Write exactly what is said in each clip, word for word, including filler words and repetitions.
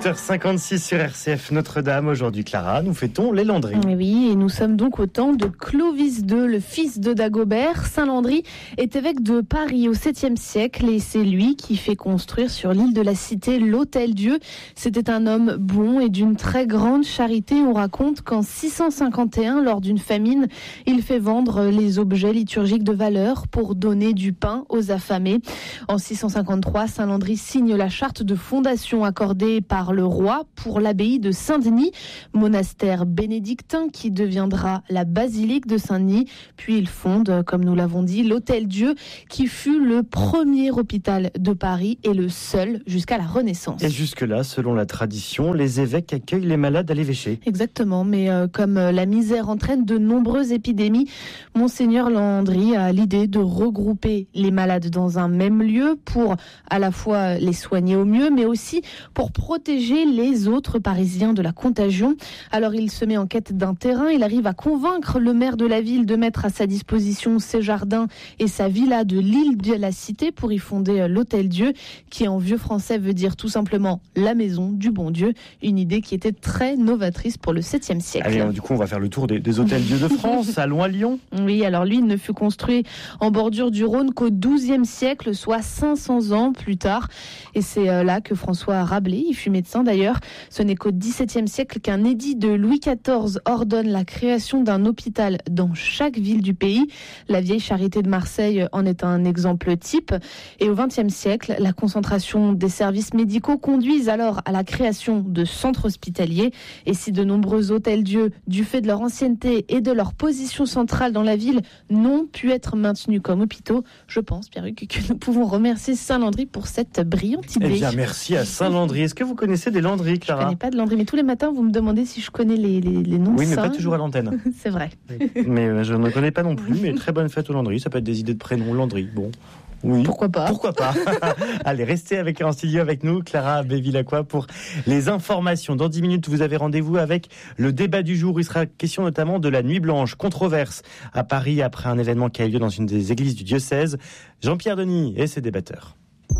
huit heures cinquante-six sur R C F Notre-Dame. Aujourd'hui, Clara, nous fêtons les Landry. Oui, et nous sommes donc au temps de Clovis deux, le fils de Dagobert. Saint-Landry est évêque de Paris au septième siècle et c'est lui qui fait construire sur l'île de la Cité l'Hôtel-Dieu. C'était un homme bon et d'une très grande charité. On raconte qu'en six cent cinquante et un, lors d'une famine, il fait vendre les objets liturgiques de valeur pour donner du pain aux affamés. En six cent cinquante-trois, Saint-Landry signe la charte de fondation accordée par le roi pour l'abbaye de Saint-Denis, monastère bénédictin qui deviendra la basilique de Saint-Denis. Puis il fonde, comme nous l'avons dit, l'Hôtel-Dieu qui fut le premier hôpital de Paris et le seul jusqu'à la Renaissance. Et jusque-là, selon la tradition, les évêques accueillent les malades à l'évêché. Exactement, mais euh, comme la misère entraîne de nombreuses épidémies, Monseigneur Landry a l'idée de regrouper les malades dans un même lieu pour à la fois les soigner au mieux, mais aussi pour protéger les autres Parisiens de la contagion. Alors il se met en quête d'un terrain, il arrive à convaincre le maire de la ville de mettre à sa disposition ses jardins et sa villa de l'île de la Cité pour y fonder l'Hôtel-Dieu, qui en vieux français veut dire tout simplement la maison du bon Dieu, une idée qui était très novatrice pour le septième siècle. Allez, du coup on va faire le tour des, des Hôtels-Dieu de France, à Loin-Lyon. Oui, alors lui il ne fut construit en bordure du Rhône qu'au douzième siècle, soit cinq cents ans plus tard. Et c'est là que François Rabelais, il fut médecin d'ailleurs, ce n'est qu'au dix-septième siècle qu'un édit de Louis quatorze ordonne la création d'un hôpital dans chaque ville du pays. La vieille charité de Marseille en est un exemple type. Et au vingtième siècle, la concentration des services médicaux conduisent alors à la création de centres hospitaliers. Et si de nombreux hôtels-dieux, du fait de leur ancienneté et de leur position centrale dans la ville, n'ont pu être maintenus comme hôpitaux, je pense, Pierruc, que nous pouvons remercier Saint-Landry pour cette brillante idée. Eh bien, merci à Saint-Landry. Est-ce que vous connaissez des Landry, Clara ? Je ne connais pas de Landry, mais tous les matins, vous me demandez si je connais les, les, les noms. Oui, mais saints. pas toujours à l'antenne. C'est vrai. Oui. Mais je ne connais pas non plus, mais très bonne fête au Landry. Ça peut être des idées de prénoms, Landry. Bon. Oui. Pourquoi pas ? Pourquoi pas ? Allez, restez avec en studio avec nous, Clara Bévilacqua, pour les informations. Dans dix minutes, vous avez rendez-vous avec le débat du jour. Il sera question notamment de la Nuit Blanche, controverse à Paris après un événement qui a eu lieu dans une des églises du diocèse. Jean-Pierre Denis et ses débatteurs.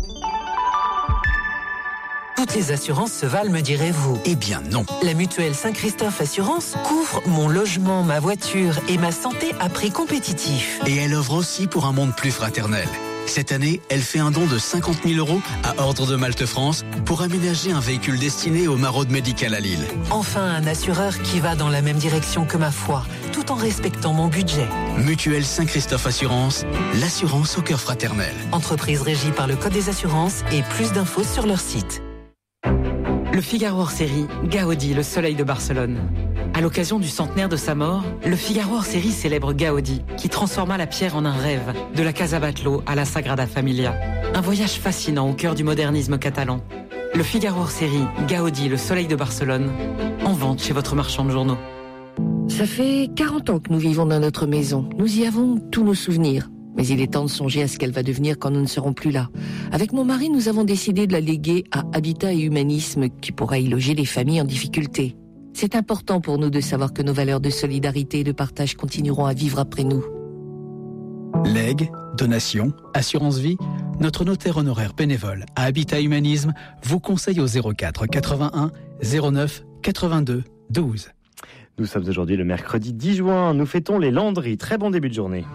Toutes les assurances se valent, me direz-vous? Eh bien non. La mutuelle Saint-Christophe Assurance couvre mon logement, ma voiture et ma santé à prix compétitif. Et elle offre aussi pour un monde plus fraternel. Cette année, elle fait un don de cinquante mille euros à Ordre de Malte France pour aménager un véhicule destiné aux maraudes médicales à Lille. Enfin, un assureur qui va dans la même direction que ma foi, tout en respectant mon budget. Mutuelle Saint-Christophe Assurance, l'assurance au cœur fraternel. Entreprise régie par le Code des assurances et plus d'infos sur leur site. Le Figaro hors série, Gaudi, le soleil de Barcelone. À l'occasion du centenaire de sa mort, le Figaro hors série célèbre Gaudi, qui transforma la pierre en un rêve, de la Casa Batlló à la Sagrada Familia. Un voyage fascinant au cœur du modernisme catalan. Le Figaro hors série, Gaudi, le soleil de Barcelone, en vente chez votre marchand de journaux. Ça fait quarante ans que nous vivons dans notre maison. Nous y avons tous nos souvenirs. Mais il est temps de songer à ce qu'elle va devenir quand nous ne serons plus là. Avec mon mari, nous avons décidé de la léguer à Habitat et Humanisme, qui pourra y loger les familles en difficulté. C'est important pour nous de savoir que nos valeurs de solidarité et de partage continueront à vivre après nous. Legs, donations, assurance vie, notre notaire honoraire bénévole à Habitat Humanisme vous conseille au zéro quatre quatre-vingt-un zéro neuf quatre-vingt-deux douze. Nous sommes aujourd'hui le mercredi dix juin. Nous fêtons les Landry. Très bon début de journée.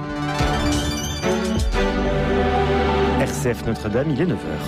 R C F Notre-Dame, il est neuf heures.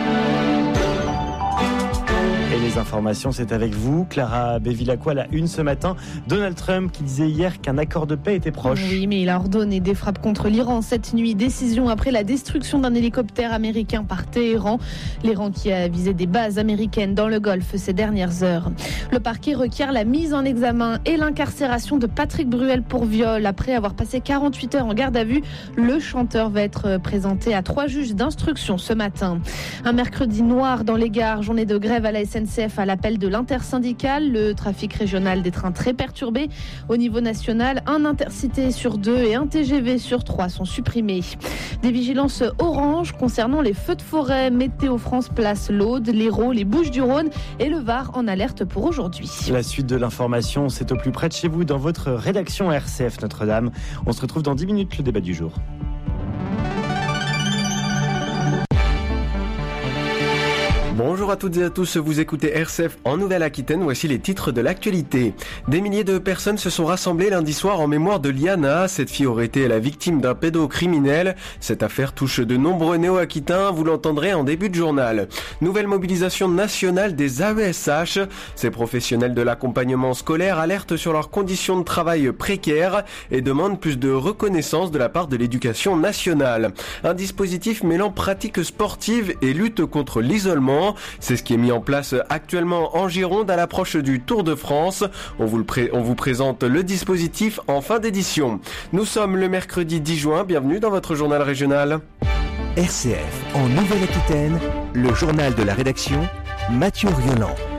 Et les informations, c'est avec vous, Clara Bévilacqua, la une ce matin. Donald Trump qui disait hier qu'un accord de paix était proche. Oui, mais il a ordonné des frappes contre l'Iran cette nuit. Décision après la destruction d'un hélicoptère américain par Téhéran. L'Iran qui a visé des bases américaines dans le Golfe ces dernières heures. Le parquet requiert la mise en examen et l'incarcération de Patrick Bruel pour viol. Après avoir passé quarante-huit heures en garde à vue, le chanteur va être présenté à trois juges d'instruction ce matin. Un mercredi noir dans les gares, journée de grève à la S N C F à l'appel de l'intersyndicale. Le trafic régional des trains très perturbé. Au niveau national, un intercité sur deux et un T G V sur trois sont supprimés. Des vigilances orange concernant les feux de forêt. Météo France place l'Aude, l'Hérault, les Bouches-du-Rhône et le Var en alerte pour aujourd'hui. La suite de l'information, c'est au plus près de chez vous, dans votre rédaction R C F Notre-Dame. On se retrouve dans dix minutes, le débat du jour. Bonjour à toutes et à tous, vous écoutez R C F en Nouvelle-Aquitaine, voici les titres de l'actualité. Des milliers de personnes se sont rassemblées lundi soir en mémoire de Liana. Cette fille aurait été la victime d'un pédocriminel. Cette affaire touche de nombreux néo-aquitains, vous l'entendrez en début de journal. Nouvelle mobilisation nationale des A E S H. Ces professionnels de l'accompagnement scolaire alertent sur leurs conditions de travail précaires et demandent plus de reconnaissance de la part de l'éducation nationale. Un dispositif mêlant pratique sportive et lutte contre l'isolement. C'est ce qui est mis en place actuellement en Gironde à l'approche du Tour de France. On vous, le pré- on vous présente le dispositif en fin d'édition. Nous sommes le mercredi dix juin, bienvenue dans votre journal régional. R C F en Nouvelle-Aquitaine, le journal de la rédaction, Mathieu Rioland.